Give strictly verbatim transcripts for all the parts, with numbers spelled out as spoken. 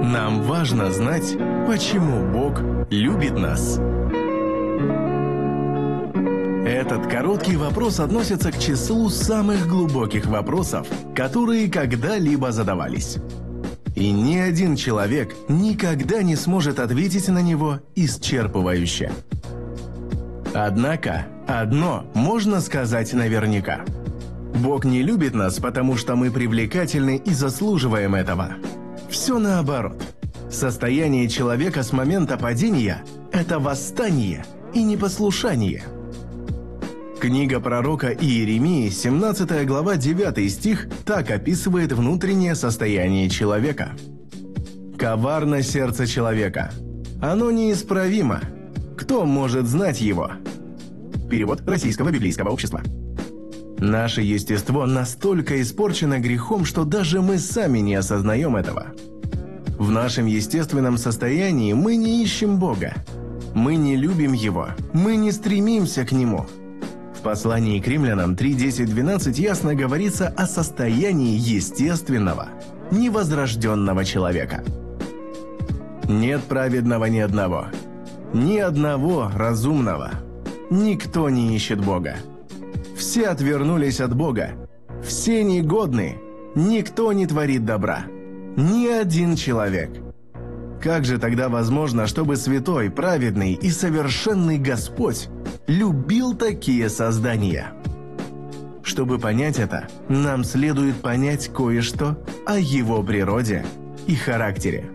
Нам важно знать, почему Бог любит нас. Этот короткий вопрос относится к числу самых глубоких вопросов, которые когда-либо задавались. И ни один человек никогда не сможет ответить на него исчерпывающе. Однако, одно можно сказать наверняка. Бог не любит нас, потому что мы привлекательны и заслуживаем этого. Все наоборот. Состояние человека с момента падения – это восстание и непослушание. Книга пророка Иеремии, семнадцатая глава, девятый стих, так описывает внутреннее состояние человека. «Коварно сердце человека. Оно неисправимо. Кто может знать его?» Перевод Российского библейского общества. Наше естество настолько испорчено грехом, что даже мы сами не осознаем этого. В нашем естественном состоянии мы не ищем Бога. Мы не любим Его. Мы не стремимся к Нему. В послании к Римлянам три, десять, двенадцать ясно говорится о состоянии естественного, невозрожденного человека. Нет праведного ни одного, ни одного разумного. Никто не ищет Бога. Все отвернулись от Бога. Все негодны. Никто не творит добра. Ни один человек. Как же тогда возможно, чтобы святой, праведный и совершенный Господь любил такие создания? Чтобы понять это, нам следует понять кое-что о Его природе и характере.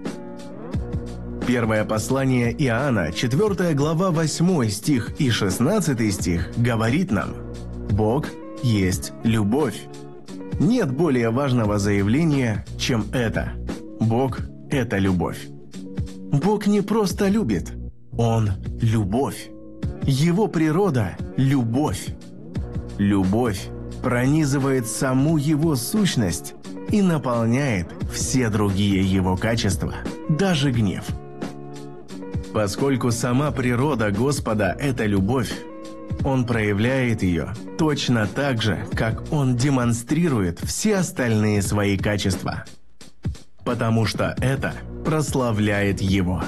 Первое послание Иоанна, четвёртая глава, восьмой стих и шестнадцатый стих говорит нам: Бог есть любовь. Нет более важного заявления, чем это. Бог – это любовь. Бог не просто любит, Он – любовь. Его природа – любовь. Любовь пронизывает саму Его сущность и наполняет все другие Его качества, даже гнев. Поскольку сама природа Господа – это любовь, Он проявляет ее точно так же, как Он демонстрирует все остальные свои качества. Потому что это прославляет Его.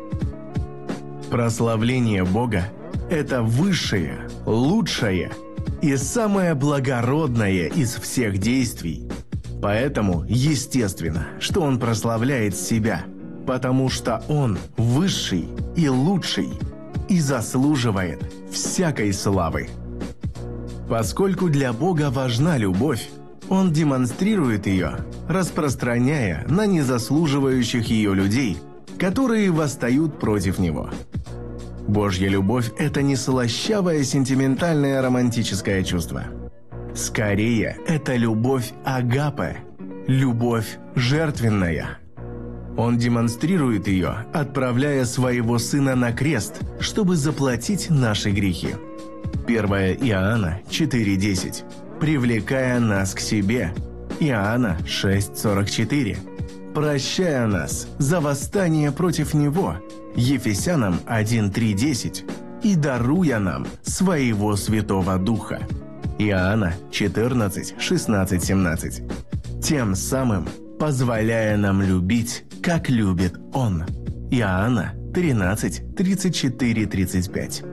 Прославление Бога – это высшее, лучшее и самое благородное из всех действий. Поэтому естественно, что Он прославляет себя, потому что Он высший и лучший и заслуживает всякой славы. Поскольку для Бога важна любовь, Он демонстрирует ее, распространяя на незаслуживающих ее людей, которые восстают против Него. Божья любовь – это не слащавое сентиментальное романтическое чувство. Скорее, это любовь агапе, любовь жертвенная. Он демонстрирует ее, отправляя своего Сына на крест, чтобы заплатить наши грехи. первое Иоанна четыре десять. Привлекая нас к себе. Иоанна шесть сорок четыре. Прощая нас за восстание против Него. Ефесянам один три десять. И даруя нам своего Святого Духа. Иоанна четырнадцать шестнадцать семнадцать. Тем самым позволяя нам любить, как любит Он. Иоанна тринадцать тридцать четыре тридцать пять.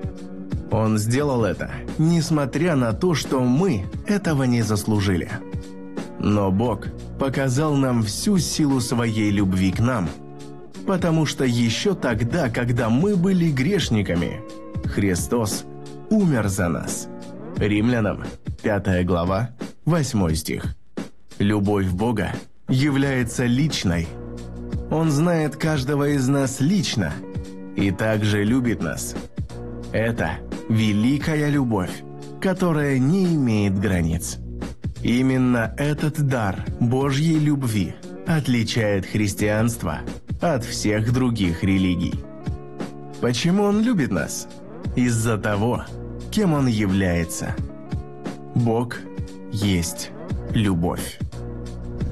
Он сделал это, несмотря на то, что мы этого не заслужили. Но Бог показал нам всю силу своей любви к нам, потому что еще тогда, когда мы были грешниками, Христос умер за нас. Римлянам пятая глава, восьмой стих. Любовь Бога является личной. Он знает каждого из нас лично и также любит нас. Это великая любовь, которая не имеет границ. Именно этот дар Божьей любви отличает христианство от всех других религий. Почему Он любит нас? Из-за того, кем Он является. Бог есть любовь.